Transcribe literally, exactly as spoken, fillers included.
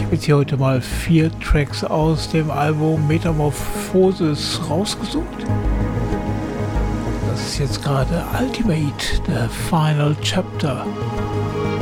jetzt hier heute mal vier Tracks aus dem Album Metamorphosis rausgesucht. Das ist jetzt gerade Ultimate, der Final Chapter.